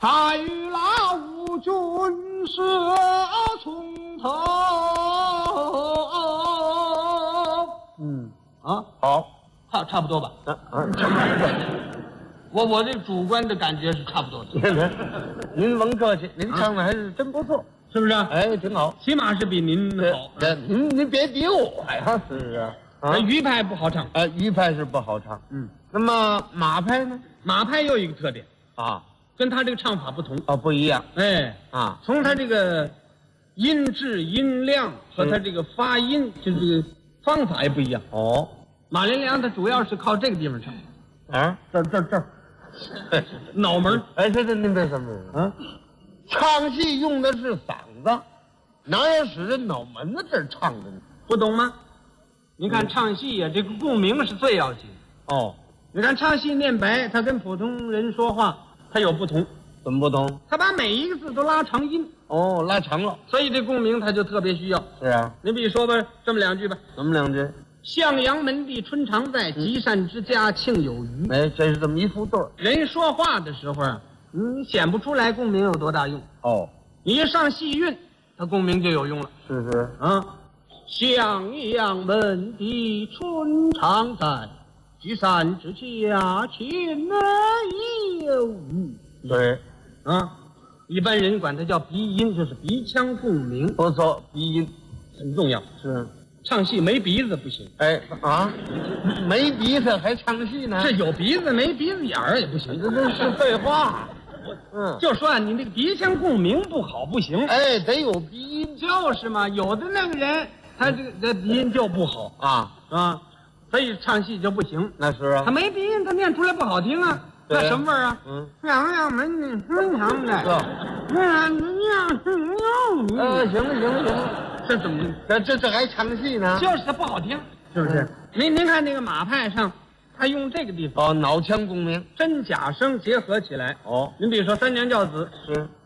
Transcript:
再与老吴军师从头。好，差不多吧。我这主观的感觉是差不多的。 您甭客气，您唱的还是真不错， 是不是？ 哎，挺好。 起码是比您好。 您别比我呀，是不是？ 那豫派不好唱。 豫派是不好唱。那么马派呢？ 马派又有一个特点啊， 跟他这个唱法不同。 不一样。 从他这个音质、音量和他这个发音，就这个方法也不一样。马连良他主要是靠这个地方唱。这儿，脑门。 这您别什么唱戏用的是嗓子，哪有使人脑门子这儿唱的呢？ 不懂吗？你看唱戏呀，这个共鸣是最要紧。你看唱戏念白，他跟普通人说话，他有不同。 怎么不同？ 他把每一个字都拉长音。 拉长了， 所以这共鸣他就特别需要。 是啊， 你比如说吧，这么两句吧。 怎么两句？ 向阳门第春常在，积善之家庆有余。 这是这么一副对儿。 人说话的时候啊，你显不出来共鸣有多大用。你一上戏韵，它共鸣就有用了。 是向阳门第春常在，积善之家庆有余。 对， 一般人管它叫鼻音，就是鼻腔共鸣。 不错，鼻音很重要。 是。 唱戏没鼻子不行。 没鼻子还唱戏呢？ 这有鼻子没鼻子眼儿也不行。 这是废话。 就说你这个鼻腔共鸣不好不行。 得有鼻音。 就是嘛，有的那个人他这鼻音就不好所以唱戏就不行。 那是啊， 他没鼻音，他念出来不好听啊。那什么味儿啊？向阳门第春常在。 行了。 这怎么？ 这还唱戏呢？ 就是它不好听，是不是？您看那个马派上，他用这个地方脑腔共鸣， 真假声结合起来。 您比如说三娘教子是。